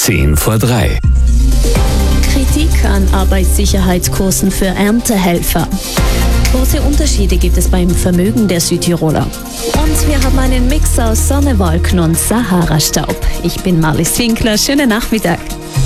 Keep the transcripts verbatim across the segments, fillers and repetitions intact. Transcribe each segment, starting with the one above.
zehn vor drei. Kritik an Arbeitssicherheitskursen für Erntehelfer. Große Unterschiede gibt es beim Vermögen der Südtiroler. Und wir haben einen Mix aus Sonne, Wolken und Sahara-Staub. Ich bin Marlies Winkler. Schönen Nachmittag.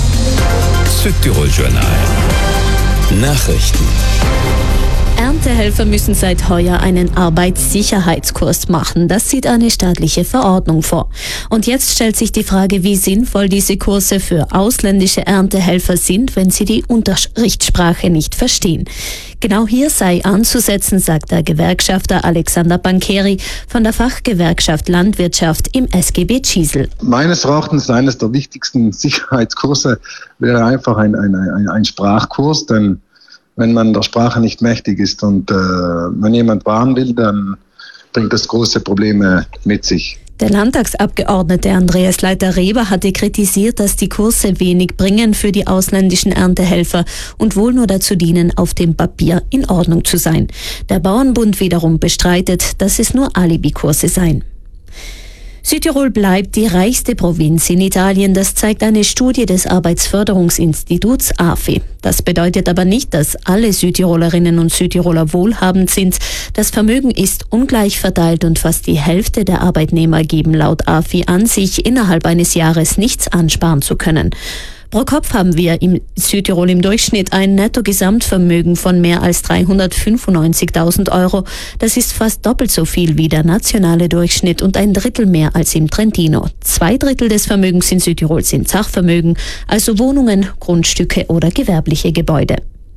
Südtirol Journal. Nachrichten. Erntehelfer müssen seit heuer einen Arbeitssicherheitskurs machen. Das sieht eine staatliche Verordnung vor. Und jetzt stellt sich die Frage, wie sinnvoll diese Kurse für ausländische Erntehelfer sind, wenn sie die Unterrichtssprache nicht verstehen. Genau hier sei anzusetzen, sagt der Gewerkschafter Alexander Bankeri von der Fachgewerkschaft Landwirtschaft im S G B Tschiesel. Meines Erachtens eines der wichtigsten Sicherheitskurse wäre einfach ein, ein, ein, ein Sprachkurs, denn wenn man der Sprache nicht mächtig ist und äh, wenn jemand warnen will, dann bringt das große Probleme mit sich. Der Landtagsabgeordnete Andreas Leiter-Reber hatte kritisiert, dass die Kurse wenig bringen für die ausländischen Erntehelfer und wohl nur dazu dienen, auf dem Papier in Ordnung zu sein. Der Bauernbund wiederum bestreitet, dass es nur Alibi-Kurse seien. Südtirol bleibt die reichste Provinz in Italien, das zeigt eine Studie des Arbeitsförderungsinstituts A F I. Das bedeutet aber nicht, dass alle Südtirolerinnen und Südtiroler wohlhabend sind. Das Vermögen ist ungleich verteilt und fast die Hälfte der Arbeitnehmer geben laut A F I an, sich innerhalb eines Jahres nichts ansparen zu können. Pro Kopf haben wir im Südtirol im Durchschnitt ein Netto-Gesamtvermögen von mehr als dreihundertfünfundneunzigtausend Euro. Das ist fast doppelt so viel wie der nationale Durchschnitt und ein Drittel mehr als im Trentino. Zwei Drittel des Vermögens in Südtirol sind Sachvermögen, also Wohnungen, Grundstücke oder gewerbliche Gebäude.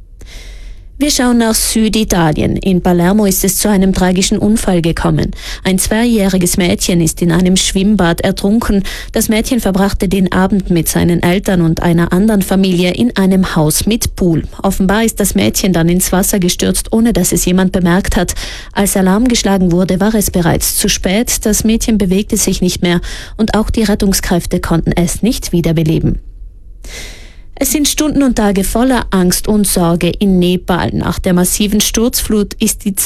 Wir schauen nach Süditalien. In Palermo ist es zu einem tragischen Unfall gekommen. Ein zweijähriges Mädchen ist in einem Schwimmbad ertrunken. Das Mädchen verbrachte den Abend mit seinen Eltern und einer anderen Familie in einem Haus mit Pool. Offenbar ist das Mädchen dann ins Wasser gestürzt, ohne dass es jemand bemerkt hat. Als Alarm geschlagen wurde, war es bereits zu spät. Das Mädchen bewegte sich nicht mehr und auch die Rettungskräfte konnten es nicht wiederbeleben. Es sind Stunden und Tage voller Angst und Sorge in Nepal. Nach der massiven Sturzflut ist die